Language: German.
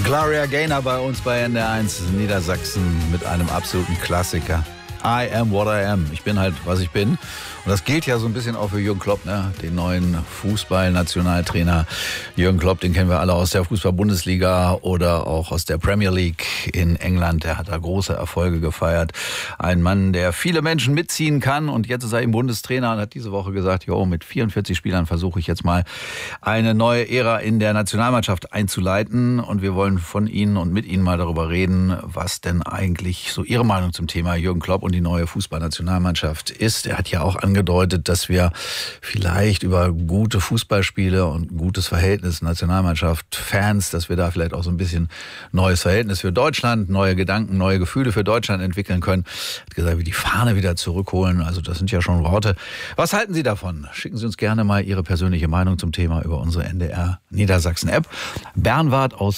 Gloria Gaynor bei uns bei NDR1 Niedersachsen mit einem absoluten Klassiker. I am what I am. Ich bin halt, was ich bin. Und das gilt ja so ein bisschen auch für Jürgen Klopp, ne? Den neuen Fußball-Nationaltrainer. Jürgen Klopp, den kennen wir alle aus der Fußball-Bundesliga oder auch aus der Premier League in England. Der hat da große Erfolge gefeiert. Ein Mann, der viele Menschen mitziehen kann. Und jetzt ist er eben Bundestrainer und hat diese Woche gesagt, jo, mit 44 Spielern versuche ich jetzt mal eine neue Ära in der Nationalmannschaft einzuleiten. Und wir wollen von Ihnen und mit Ihnen mal darüber reden, was denn eigentlich so Ihre Meinung zum Thema Jürgen Klopp und die neue Fußballnationalmannschaft ist. Er hat ja auch angedeutet, dass wir vielleicht über gute Fußballspiele und gutes Verhältnis Nationalmannschaft, Fans, dass wir da vielleicht auch so ein bisschen neues Verhältnis für Deutschland, neue Gedanken, neue Gefühle für Deutschland entwickeln können. Er hat gesagt, wir die Fahne wieder zurückholen. Also das sind ja schon Worte. Was halten Sie davon? Schicken Sie uns gerne mal Ihre persönliche Meinung zum Thema über unsere NDR Niedersachsen App. Bernward aus